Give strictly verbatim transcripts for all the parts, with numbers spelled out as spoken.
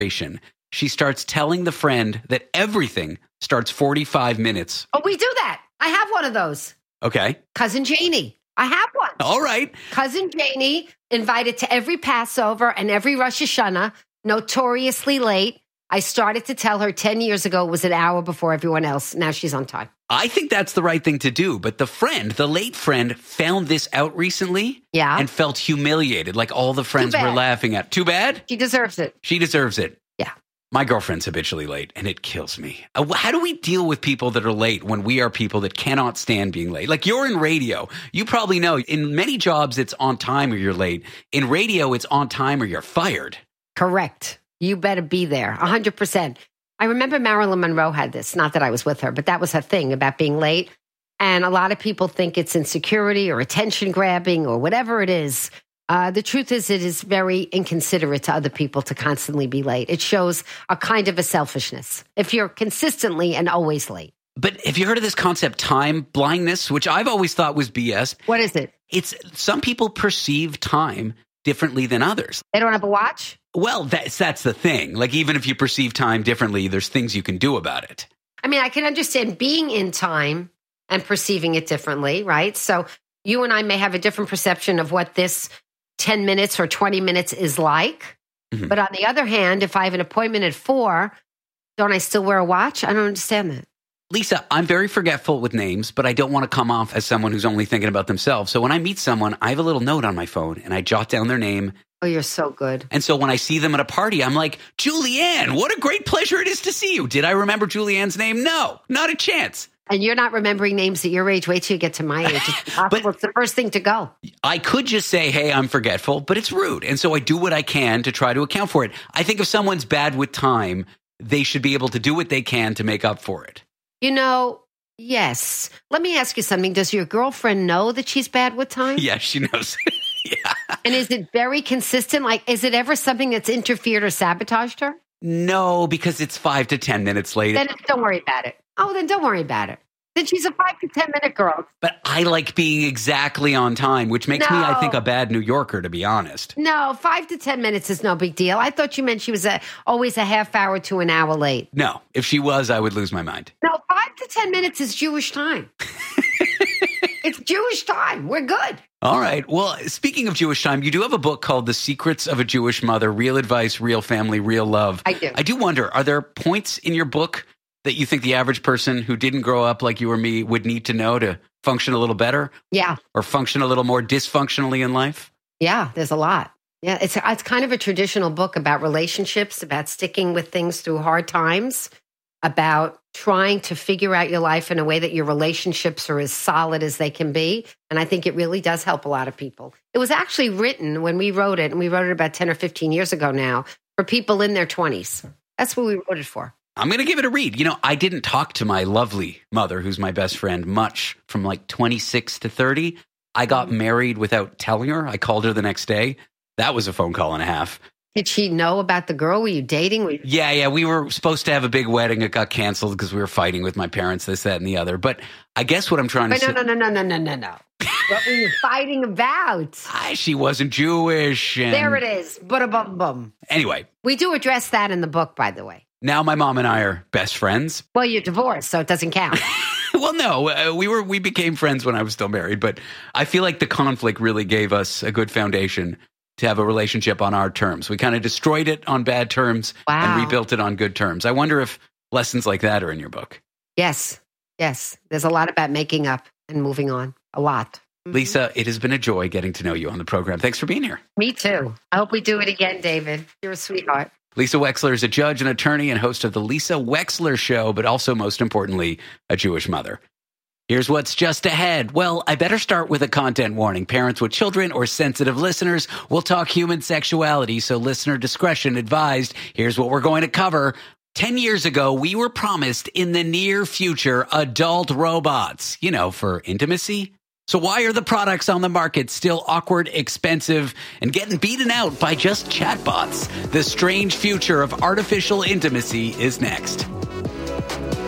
she starts telling the friend that everything starts forty-five minutes. Oh, we do that. I have one of those. Okay. Cousin Janie. I have one. All right. Cousin Janie, invited to every Passover and every Rosh Hashanah, notoriously late. I started to tell her ten years ago it was an hour before everyone else. Now she's on time. I think that's the right thing to do. But the friend, the late friend, found this out recently. Yeah. And felt humiliated, like all the friends were laughing at. Too bad? She deserves it. She deserves it. Yeah. My girlfriend's habitually late, and it kills me. Uh, How do we deal with people that are late when we are people that cannot stand being late? Like, you're in radio. You probably know in many jobs it's on time or you're late. In radio, it's on time or you're fired. Correct. You better be there, one hundred percent. I remember Marilyn Monroe had this, not that I was with her, but that was her thing about being late. And a lot of people think it's insecurity or attention grabbing or whatever it is. Uh, the truth is it is very inconsiderate to other people to constantly be late. It shows a kind of a selfishness if you're consistently and always late. But have you heard of this concept, time blindness, which I've always thought was B S? What is it? It's some people perceive time differently than others. They don't have a watch? Well, that's that's the thing. Like, even if you perceive time differently, there's things you can do about it. I mean, I can understand being in time and perceiving it differently, right? So you and I may have a different perception of what this ten minutes or twenty minutes is like. Mm-hmm. But on the other hand, if I have an appointment at four, don't I still wear a watch? I don't understand that. Lisa, I'm very forgetful with names, but I don't want to come off as someone who's only thinking about themselves. So when I meet someone, I have a little note on my phone and I jot down their name. Oh, you're so good. And so when I see them at a party, I'm like, Julianne, what a great pleasure it is to see you. Did I remember Julianne's name? No, not a chance. And you're not remembering names at your age. Wait till you get to my age. It's impossible. But it's the first thing to go. I could just say, hey, I'm forgetful, but it's rude. And so I do what I can to try to account for it. I think if someone's bad with time, they should be able to do what they can to make up for it. You know, yes. Let me ask you something. Does your girlfriend know that she's bad with time? Yeah, she knows. Yeah. And is it very consistent? Like, is it ever something that's interfered or sabotaged her? No, because it's five to ten minutes late. Then don't worry about it. Oh, then don't worry about it. Then she's a five to ten minute girl. But I like being exactly on time, which makes no. me, I think, a bad New Yorker, to be honest. No, five to ten minutes is no big deal. I thought you meant she was a, always a half hour to an hour late. No, if she was, I would lose my mind. No, five to ten minutes is Jewish time. It's Jewish time. We're good. All right. Well, speaking of Jewish time, you do have a book called The Secrets of a Jewish Mother, Real Advice, Real Family, Real Love. I do. I do wonder, are there points in your book that you think the average person who didn't grow up like you or me would need to know to function a little better? Yeah. Or function a little more dysfunctionally in life? Yeah, there's a lot. Yeah, it's it's kind of a traditional book about relationships, about sticking with things through hard times, about trying to figure out your life in a way that your relationships are as solid as they can be. And I think it really does help a lot of people. It was actually written when we wrote it, and we wrote it about ten or fifteen years ago now, for people in their twenties. That's what we wrote it for. I'm going to give it a read. You know, I didn't talk to my lovely mother, who's my best friend, much from like twenty-six to thirty. I got married without telling her. I called her the next day. That was a phone call and a half. Did she know about the girl? Were you dating? Were you- Yeah, yeah. We were supposed to have a big wedding. It got canceled because we were fighting with my parents, this, that, and the other. But I guess what I'm trying but to no, say... no, no, no, no, no, no, no. What were you fighting about? I, she wasn't Jewish. And... There it is. Bada-bum-bum. Anyway. We do address that in the book, by the way. Now my mom and I are best friends. Well, you're divorced, so it doesn't count. Well, no, uh, we were we became friends when I was still married, but I feel like the conflict really gave us a good foundation to have a relationship on our terms. We kind of destroyed it on bad terms wow. and rebuilt it on good terms. I wonder if lessons like that are in your book. Yes, yes. There's a lot about making up and moving on. A lot. Mm-hmm. Lisa, it has been a joy getting to know you on the program. Thanks for being here. Me too. I hope we do it again, David. You're a sweetheart. Lisa Wexler is a judge and attorney and host of The Lisa Wexler Show, but also, most importantly, a Jewish mother. Here's what's just ahead. Well, I better start with a content warning. Parents with children or sensitive listeners will talk human sexuality, so listener discretion advised. Here's what we're going to cover. Ten years ago, we were promised in the near future adult robots, you know, for intimacy. So why are the products on the market still awkward, expensive, and getting beaten out by just chatbots? The strange future of artificial intimacy is next.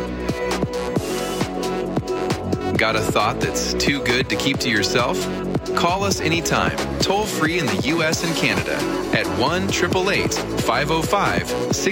Got a thought that's too good to keep to yourself? Call us anytime, toll free in the U S and Canada at one eight eight eight, five oh five, six